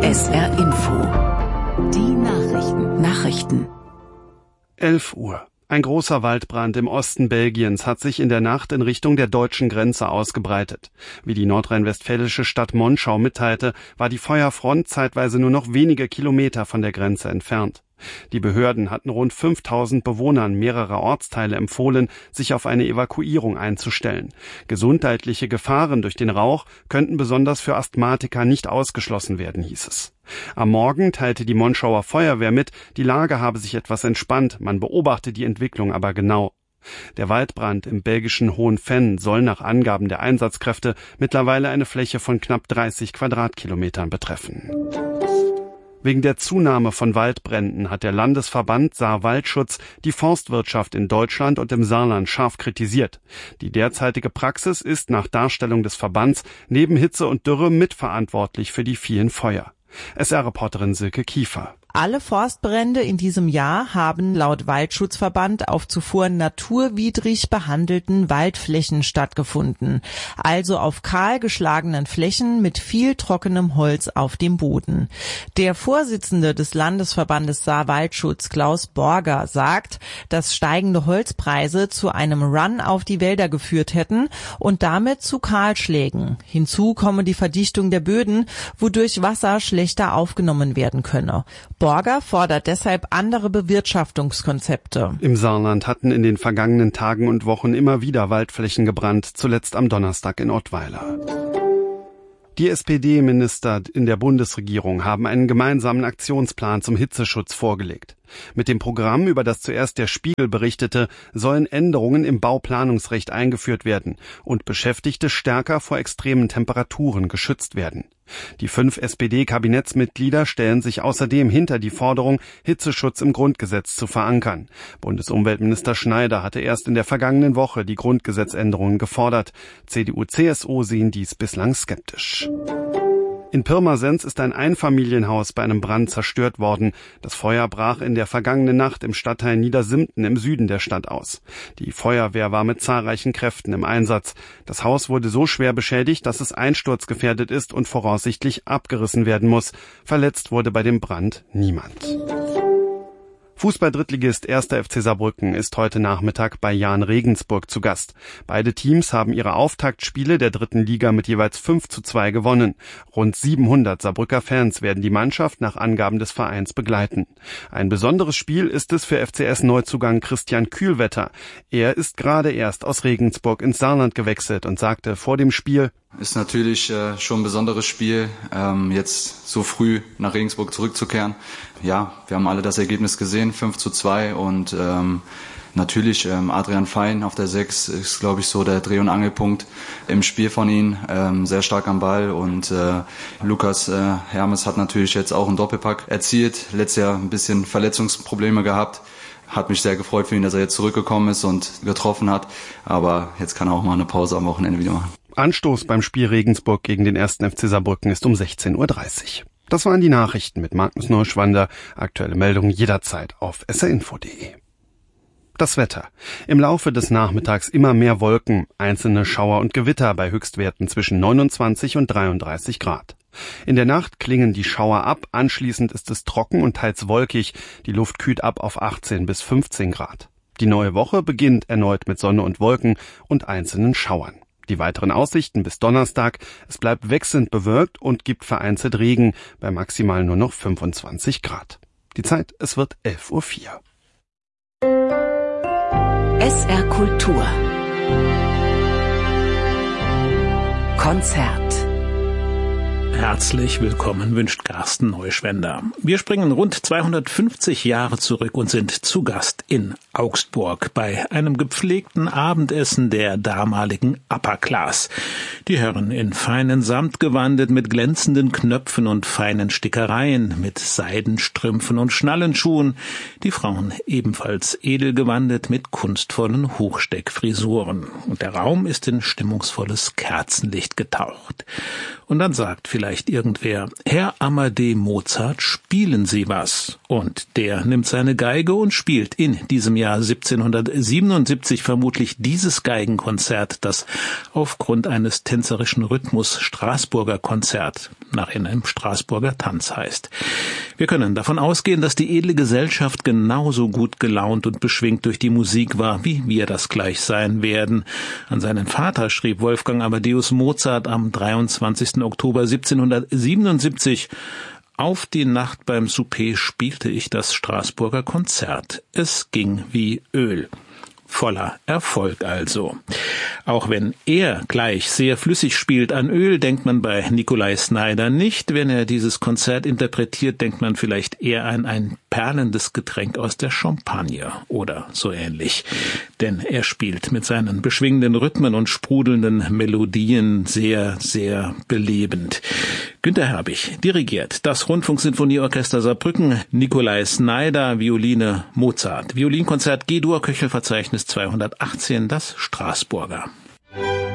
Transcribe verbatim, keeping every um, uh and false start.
S R Info. Die Nachrichten. Nachrichten. elf Uhr. Ein großer Waldbrand im Osten Belgiens hat sich in der Nacht in Richtung der deutschen Grenze ausgebreitet. Wie die nordrhein-westfälische Stadt Monschau mitteilte, war die Feuerfront zeitweise nur noch wenige Kilometer von der Grenze entfernt. Die Behörden hatten rund fünftausend Bewohnern mehrerer Ortsteile empfohlen, sich auf eine Evakuierung einzustellen. Gesundheitliche Gefahren durch den Rauch könnten besonders für Asthmatiker nicht ausgeschlossen werden, hieß es. Am Morgen teilte die Monschauer Feuerwehr mit, die Lage habe sich etwas entspannt, man beobachte die Entwicklung aber genau. Der Waldbrand im belgischen Hohenfenn soll nach Angaben der Einsatzkräfte mittlerweile eine Fläche von knapp dreißig Quadratkilometern betreffen. Wegen der Zunahme von Waldbränden hat der Landesverband Saar-Waldschutz die Forstwirtschaft in Deutschland und im Saarland scharf kritisiert. Die derzeitige Praxis ist nach Darstellung des Verbands neben Hitze und Dürre mitverantwortlich für die vielen Feuer. S R-Reporterin Silke Kiefer. Alle Forstbrände in diesem Jahr haben laut Waldschutzverband auf zuvor naturwidrig behandelten Waldflächen stattgefunden, also auf kahl geschlagenen Flächen mit viel trockenem Holz auf dem Boden. Der Vorsitzende des Landesverbandes Saar-Waldschutz, Klaus Borger, sagt, dass steigende Holzpreise zu einem Run auf die Wälder geführt hätten und damit zu Kahlschlägen. Hinzu komme die Verdichtung der Böden, wodurch Wasser schlechter aufgenommen werden könne. Borger fordert deshalb andere Bewirtschaftungskonzepte. Im Saarland hatten in den vergangenen Tagen und Wochen immer wieder Waldflächen gebrannt, zuletzt am Donnerstag in Ottweiler. Die S P D-Minister in der Bundesregierung haben einen gemeinsamen Aktionsplan zum Hitzeschutz vorgelegt. Mit dem Programm, über das zuerst der Spiegel berichtete, sollen Änderungen im Bauplanungsrecht eingeführt werden und Beschäftigte stärker vor extremen Temperaturen geschützt werden. Die fünf S P D-Kabinettsmitglieder stellen sich außerdem hinter die Forderung, Hitzeschutz im Grundgesetz zu verankern. Bundesumweltminister Schneider hatte erst in der vergangenen Woche die Grundgesetzänderungen gefordert. C D U C S U sehen dies bislang skeptisch. In Pirmasens ist ein Einfamilienhaus bei einem Brand zerstört worden. Das Feuer brach in der vergangenen Nacht im Stadtteil Niedersimpten im Süden der Stadt aus. Die Feuerwehr war mit zahlreichen Kräften im Einsatz. Das Haus wurde so schwer beschädigt, dass es einsturzgefährdet ist und voraussichtlich abgerissen werden muss. Verletzt wurde bei dem Brand niemand. Fußball-Drittligist erster F C Saarbrücken ist heute Nachmittag bei Jahn Regensburg zu Gast. Beide Teams haben ihre Auftaktspiele der dritten Liga mit jeweils fünf zu zwei gewonnen. Rund siebenhundert Saarbrücker Fans werden die Mannschaft nach Angaben des Vereins begleiten. Ein besonderes Spiel ist es für F C S-Neuzugang Christian Kühlwetter. Er ist gerade erst aus Regensburg ins Saarland gewechselt und sagte vor dem Spiel: Ist natürlich äh, schon ein besonderes Spiel, ähm, jetzt so früh nach Regensburg zurückzukehren. Ja, wir haben alle das Ergebnis gesehen, fünf zu zwei, und ähm, natürlich ähm, Adrian Fein auf der sechs ist, glaube ich, so der Dreh- und Angelpunkt im Spiel von ihm, ähm, sehr stark am Ball, und äh, Lukas äh, Hermes hat natürlich jetzt auch einen Doppelpack erzielt, letztes Jahr ein bisschen Verletzungsprobleme gehabt. Hat mich sehr gefreut für ihn, dass er jetzt zurückgekommen ist und getroffen hat, aber jetzt kann er auch mal eine Pause am Wochenende wieder machen. Anstoß beim Spiel Regensburg gegen den ersten F C Saarbrücken ist um sechzehn Uhr dreißig. Das waren die Nachrichten mit Magnus Neuschwander. Aktuelle Meldungen jederzeit auf s r info punkt d e. Das Wetter. Im Laufe des Nachmittags immer mehr Wolken, einzelne Schauer und Gewitter bei Höchstwerten zwischen neunundzwanzig und dreiunddreißig Grad. In der Nacht klingen die Schauer ab, anschließend ist es trocken und teils wolkig. Die Luft kühlt ab auf achtzehn bis fünfzehn Grad. Die neue Woche beginnt erneut mit Sonne und Wolken und einzelnen Schauern. Die weiteren Aussichten bis Donnerstag: Es bleibt wechselnd bewölkt und gibt vereinzelt Regen, bei maximal nur noch fünfundzwanzig Grad. Die Zeit, es wird elf Uhr vier. S R Kultur. Konzert. Herzlich willkommen wünscht Carsten Neuschwender. Wir springen rund zweihundertfünfzig Jahre zurück und sind zu Gast in Augsburg bei einem gepflegten Abendessen der damaligen Upper Class. Die Herren in feinen Samt gewandet mit glänzenden Knöpfen und feinen Stickereien, mit Seidenstrümpfen und Schnallenschuhen. Die Frauen ebenfalls edel gewandet mit kunstvollen Hochsteckfrisuren. Und der Raum ist in stimmungsvolles Kerzenlicht getaucht. Und dann sagt vielleicht irgendwer: Herr Amadé Mozart, spielen Sie was? Und der nimmt seine Geige und spielt in diesem Jahr siebzehnhundertsiebenundsiebzig vermutlich dieses Geigenkonzert, das aufgrund eines tänzerischen Rhythmus Straßburger Konzert. nach einem Straßburger Tanz heißt. Wir können davon ausgehen, dass die edle Gesellschaft genauso gut gelaunt und beschwingt durch die Musik war, wie wir das gleich sein werden. An seinen Vater schrieb Wolfgang Amadeus Mozart am dreiundzwanzigsten Oktober siebzehnhundertsiebenundsiebzig: Auf die Nacht beim Souper spielte ich das Straßburger Konzert. Es ging wie Öl. Voller Erfolg also. Auch wenn er gleich sehr flüssig spielt, an Öl denkt man bei Nikolai Snyder nicht. Wenn er dieses Konzert interpretiert, denkt man vielleicht eher an ein perlendes Getränk aus der Champagne oder so ähnlich. Denn er spielt mit seinen beschwingenden Rhythmen und sprudelnden Melodien sehr, sehr belebend. Günter Herbig dirigiert das Rundfunksinfonieorchester Saarbrücken, Nikolai Snyder, Violine Mozart. Violinkonzert G-Dur, Köchelverzeichnis zweihundertachtzehn, das Straßburger.